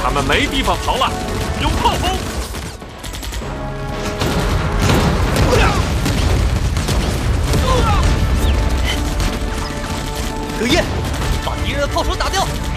他们没地方逃了，用炮轰！ 葛叶，把敌人的炮手打掉！